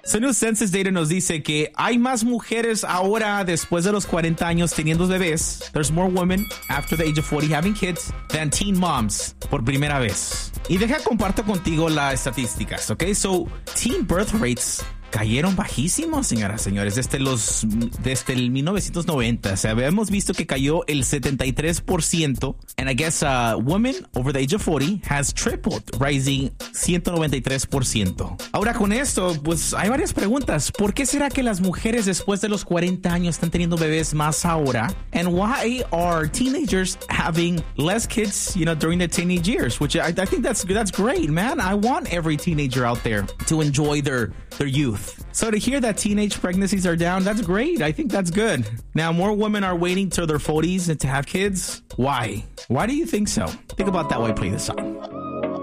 So New Census Data nos dice que hay más mujeres ahora después de los 40 años teniendo bebés. There's more women after the age of 40 having kids than teen moms por primera vez. Y deja comparto contigo las estadísticas, ¿ok? So, teen birth rates cayeron bajísimos, señoras y señores, desde el 1990. O sea, habíamos visto que cayó el 73%. And I guess women over the age of 40 has tripled, rising 193%. Ahora con esto, pues hay varias preguntas. ¿Por qué será que las mujeres después de los 40 años están teniendo bebés más ahora? And why are teenagers having less kids, during the teenage years? Which I think that's great, man. I want every teenager out there to enjoy their youth. So to hear that teenage pregnancies are down, that's great. I think that's good. Now, more women are waiting till their 40s to have kids. Why? Why do you think so? Think about that while I play this song.